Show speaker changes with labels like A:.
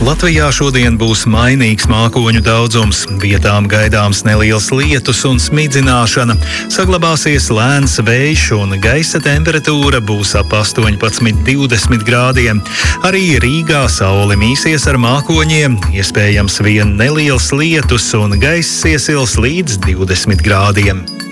A: Latvijā šodien būs mainīgs mākoņu daudzums, vietām gaidāms neliels lietus un smidzināšana. Saglabāsies lēns vējš un gaisa temperatūra būs ap 18–20 grādiem. Arī Rīgā saule mīsies ar mākoņiem, iespējams vien neliels lietus un gaiss iesils līdz 20 grādiem.